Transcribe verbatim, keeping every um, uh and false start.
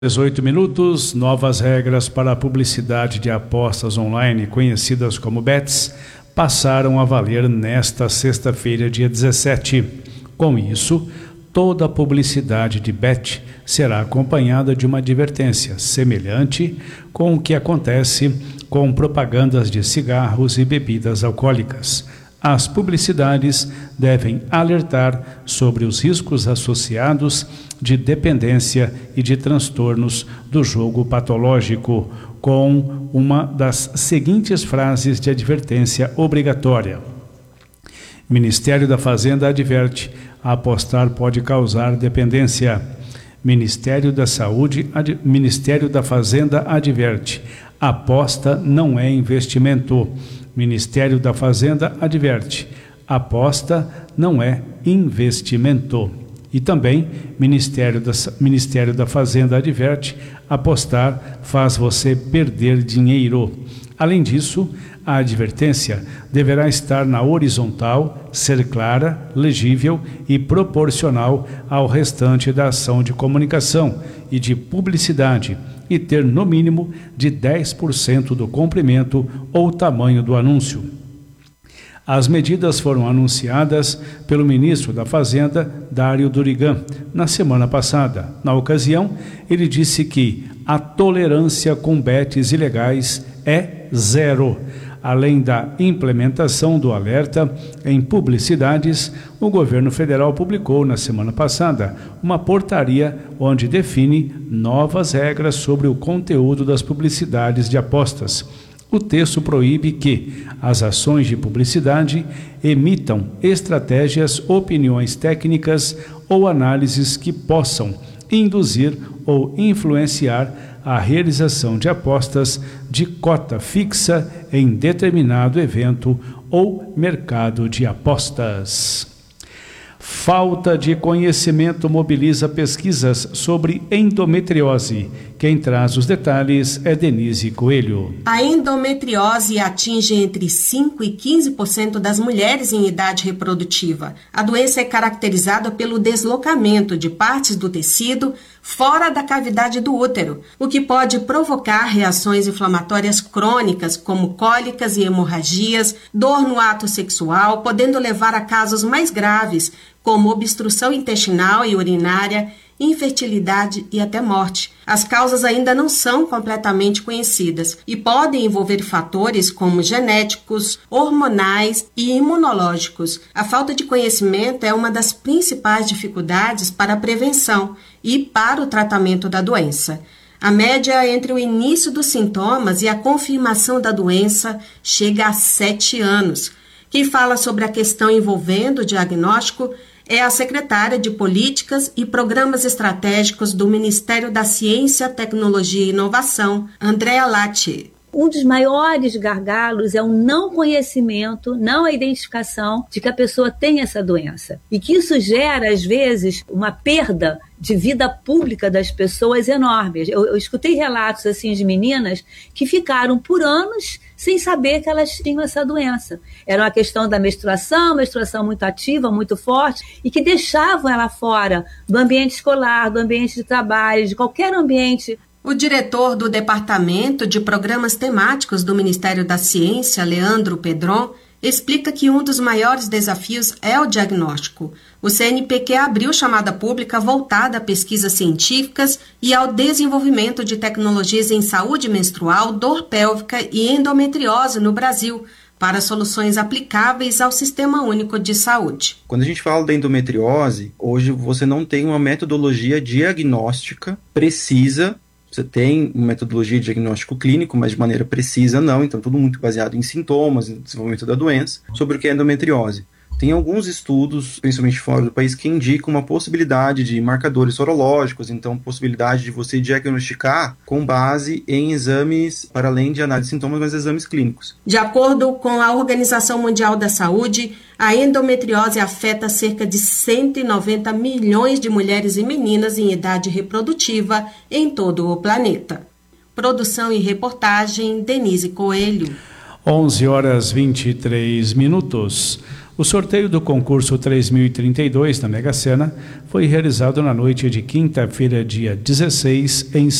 dezoito minutos, novas regras para a publicidade de apostas online, conhecidas como bets, passaram a valer nesta sexta-feira, dia dezessete. Com isso, toda a publicidade de bet será acompanhada de uma advertência, semelhante com o que acontece com propagandas de cigarros e bebidas alcoólicas. As publicidades devem alertar sobre os riscos associados de dependência e de transtornos do jogo patológico, com uma das seguintes frases de advertência obrigatória. Ministério da Fazenda adverte: apostar pode causar dependência. Ministério da Saúde, ad, Ministério da Fazenda adverte: aposta não é investimento. Ministério da Fazenda adverte: aposta não é investimento. E também, Ministério da, Ministério da Fazenda adverte: apostar faz você perder dinheiro. Além disso, a advertência deverá estar na horizontal, ser clara, legível e proporcional ao restante da ação de comunicação e de publicidade, e ter no mínimo de dez por cento do comprimento ou tamanho do anúncio. As medidas foram anunciadas pelo ministro da Fazenda, Dário Durigan, na semana passada. Na ocasião, ele disse que a tolerância com bets ilegais é zero. Além da implementação do alerta em publicidades, o governo federal publicou na semana passada uma portaria onde define novas regras sobre o conteúdo das publicidades de apostas. O texto proíbe que as ações de publicidade emitam estratégias, opiniões técnicas ou análises que possam induzir ou influenciar a realização de apostas de cota fixa em determinado evento ou mercado de apostas. Falta de conhecimento mobiliza pesquisas sobre endometriose. Quem traz os detalhes é Denise Coelho. A endometriose atinge entre cinco e quinze por cento das mulheres em idade reprodutiva. A doença é caracterizada pelo deslocamento de partes do tecido fora da cavidade do útero, o que pode provocar reações inflamatórias crônicas, como cólicas e hemorragias, dor no ato sexual, podendo levar a casos mais graves, como obstrução intestinal e urinária, infertilidade e até morte. As causas ainda não são completamente conhecidas e podem envolver fatores como genéticos, hormonais e imunológicos. A falta de conhecimento é uma das principais dificuldades para a prevenção e para o tratamento da doença. A média entre o início dos sintomas e a confirmação da doença chega a sete anos. Quem fala sobre a questão envolvendo o diagnóstico é a secretária de Políticas e Programas Estratégicos do Ministério da Ciência, Tecnologia e Inovação, Andréa Latti. Um dos maiores gargalos é o não conhecimento, não a identificação de que a pessoa tem essa doença. E que isso gera, às vezes, uma perda de vida pública das pessoas enorme. Eu, eu escutei relatos assim de meninas que ficaram por anos sem saber que elas tinham essa doença. Era uma questão da menstruação, menstruação muito ativa, muito forte, e que deixavam ela fora do ambiente escolar, do ambiente de trabalho, de qualquer ambiente. O diretor do Departamento de Programas Temáticos do Ministério da Ciência, Leandro Pedron, explica que um dos maiores desafios é o diagnóstico. O C N P Q abriu chamada pública voltada a pesquisas científicas e ao desenvolvimento de tecnologias em saúde menstrual, dor pélvica e endometriose no Brasil, para soluções aplicáveis ao Sistema Único de Saúde. Quando a gente fala da endometriose, hoje você não tem uma metodologia diagnóstica precisa. Você tem uma metodologia de diagnóstico clínico, mas de maneira precisa não, então tudo muito baseado em sintomas, em desenvolvimento da doença, sobre o que é endometriose. Tem alguns estudos, principalmente fora do país, que indicam uma possibilidade de marcadores sorológicos, então possibilidade de você diagnosticar com base em exames, para além de análise de sintomas, mas exames clínicos. De acordo com a Organização Mundial da Saúde, a endometriose afeta cerca de cento e noventa milhões de mulheres e meninas em idade reprodutiva em todo o planeta. Produção e reportagem, Denise Coelho. onze horas e vinte e três minutos. O sorteio do concurso três mil e trinta e dois da Mega Sena foi realizado na noite de quinta-feira, dia dezesseis, em